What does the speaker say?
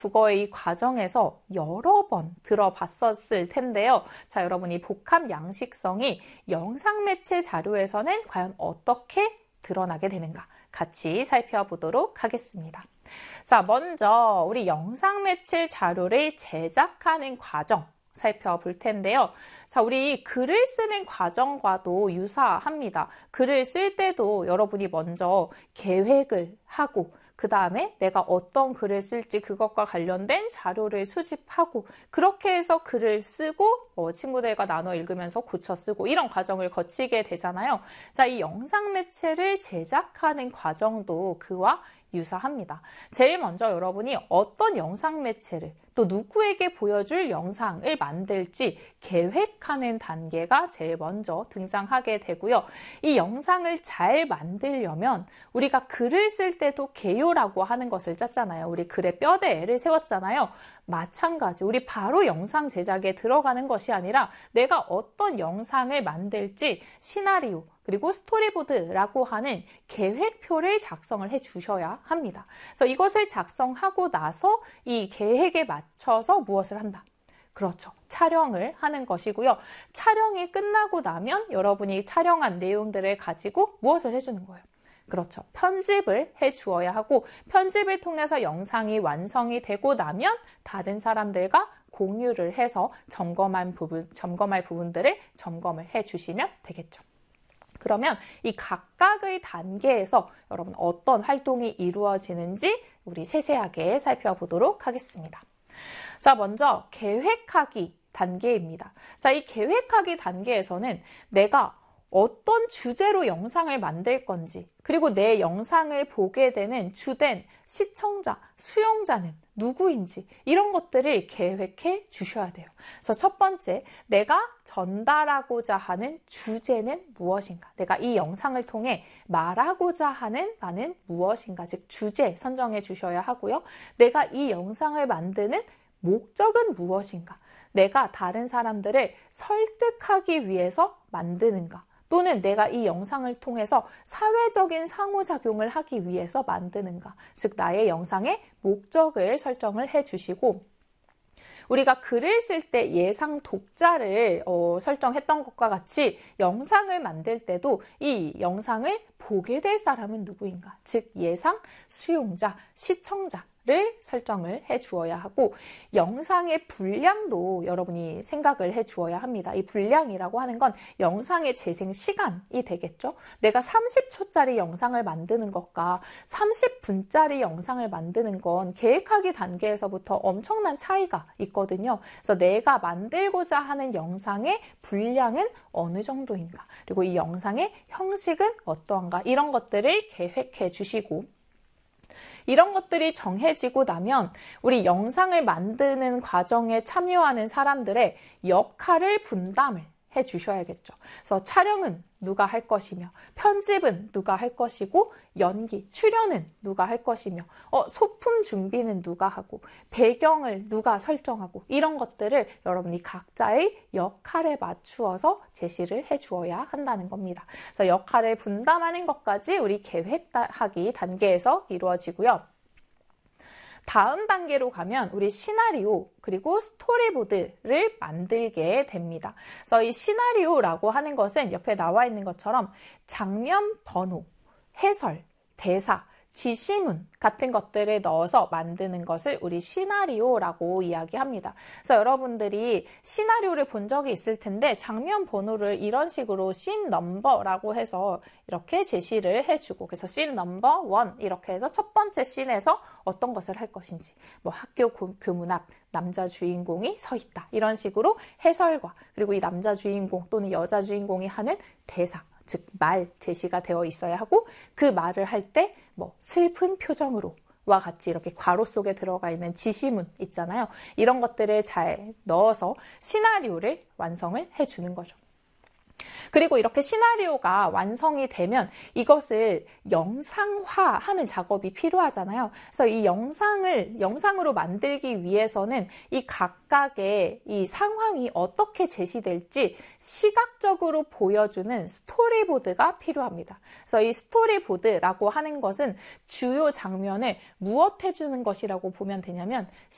국어의 이 과정에서 여러 번 들어봤었을 텐데요. 자, 여러분이 복합 양식성이 영상 매체 자료에서는 과연 어떻게 드러나게 되는가 같이 살펴보도록 하겠습니다. 자, 먼저 우리 영상 매체 자료를 제작하는 과정 살펴볼 텐데요. 자, 우리 글을 쓰는 과정과도 유사합니다. 글을 쓸 때도 여러분이 먼저 계획을 하고 그 다음에 내가 어떤 글을 쓸지 그것과 관련된 자료를 수집하고 그렇게 해서 글을 쓰고 친구들과 나눠 읽으면서 고쳐 쓰고 이런 과정을 거치게 되잖아요. 자, 이 영상 매체를 제작하는 과정도 그와 유사합니다. 제일 먼저 여러분이 어떤 영상 매체를 또 누구에게 보여줄 영상을 만들지 계획하는 단계가 제일 먼저 등장하게 되고요. 이 영상을 잘 만들려면 우리가 글을 쓸 때도 개요라고 하는 것을 짰잖아요. 우리 글의 뼈대를 세웠잖아요. 마찬가지 우리 바로 영상 제작에 들어가는 것이 아니라 내가 어떤 영상을 만들지 시나리오 그리고 스토리보드라고 하는 계획표를 작성을 해 주셔야 합니다. 그래서 이것을 작성하고 나서 이 계획에 맞춰서 무엇을 한다? 그렇죠. 촬영을 하는 것이고요. 촬영이 끝나고 나면 여러분이 촬영한 내용들을 가지고 무엇을 해주는 거예요? 그렇죠. 편집을 해 주어야 하고 편집을 통해서 영상이 완성이 되고 나면 다른 사람들과 공유를 해서 점검할 부분들을 점검을 해 주시면 되겠죠. 그러면 이 각각의 단계에서 여러분 어떤 활동이 이루어지는지 우리 세세하게 살펴보도록 하겠습니다. 자, 먼저 계획하기 단계입니다. 자, 이 계획하기 단계에서는 내가 어떤 주제로 영상을 만들 건지 그리고 내 영상을 보게 되는 주된 시청자, 수용자는 누구인지 이런 것들을 계획해 주셔야 돼요. 그래서 첫 번째, 내가 전달하고자 하는 주제는 무엇인가? 내가 이 영상을 통해 말하고자 하는 바는 무엇인가? 즉 주제 선정해 주셔야 하고요. 내가 이 영상을 만드는 목적은 무엇인가? 내가 다른 사람들을 설득하기 위해서 만드는가? 또는 내가 이 영상을 통해서 사회적인 상호작용을 하기 위해서 만드는가? 즉 나의 영상의 목적을 설정을 해주시고 우리가 글을 쓸 때 예상 독자를 설정했던 것과 같이 영상을 만들 때도 이 영상을 보게 될 사람은 누구인가? 즉 예상 수용자, 시청자 를 설정을 해 주어야 하고 영상의 분량도 여러분이 생각을 해 주어야 합니다. 이 분량이라고 하는 건 영상의 재생 시간이 되겠죠. 내가 30초짜리 영상을 만드는 것과 30분짜리 영상을 만드는 건 계획하기 단계에서부터 엄청난 차이가 있거든요. 그래서 내가 만들고자 하는 영상의 분량은 어느 정도인가? 그리고 이 영상의 형식은 어떠한가? 이런 것들을 계획해 주시고 이런 것들이 정해지고 나면 우리 영상을 만드는 과정에 참여하는 사람들의 역할을 분담을 해 주셔야겠죠. 그래서 촬영은 누가 할 것이며 편집은 누가 할 것이고 연기, 출연은 누가 할 것이며 소품 준비는 누가 하고 배경을 누가 설정하고 이런 것들을 여러분이 각자의 역할에 맞추어서 제시를 해 주어야 한다는 겁니다. 그래서 역할을 분담하는 것까지 우리 계획하기 단계에서 이루어지고요. 다음 단계로 가면 우리 시나리오 그리고 스토리보드를 만들게 됩니다. 그래서 이 시나리오라고 하는 것은 옆에 나와 있는 것처럼 장면 번호, 해설, 대사, 지시문 같은 것들을 넣어서 만드는 것을 우리 시나리오라고 이야기합니다. 그래서 여러분들이 시나리오를 본 적이 있을 텐데 장면 번호를 이런 식으로 씬 넘버라고 해서 이렇게 제시를 해주고 그래서 씬 넘버 1 이렇게 해서 첫 번째 씬에서 어떤 것을 할 것인지 뭐 학교 교문 앞 남자 주인공이 서 있다 이런 식으로 해설과 그리고 이 남자 주인공 또는 여자 주인공이 하는 대사 즉 말 제시가 되어 있어야 하고 그 말을 할 때 뭐 슬픈 표정으로 와 같이 이렇게 괄호 속에 들어가 있는 지시문 있잖아요. 이런 것들을 잘 넣어서 시나리오를 완성을 해주는 거죠. 그리고 이렇게 시나리오가 완성이 되면 이것을 영상화하는 작업이 필요하잖아요. 그래서 이 영상으로 만들기 위해서는 이 각각의 이 상황이 어떻게 제시될지 시각적으로 보여주는 스토리보드가 필요합니다. 그래서 이 스토리보드라고 하는 것은 주요 장면을 무엇 해주는 것이라고 보면 되냐면